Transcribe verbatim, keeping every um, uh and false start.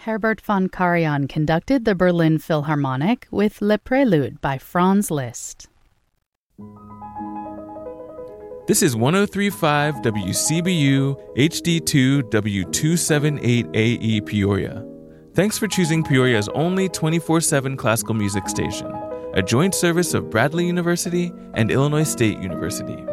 Herbert von Karajan conducted the Berlin Philharmonic with Le Prélude by Franz Liszt. This is one oh three point five W C B U H D two W two seventy-eight A E Peoria. Thanks for choosing Peoria's only twenty-four seven classical music station, a joint service of Bradley University and Illinois State University.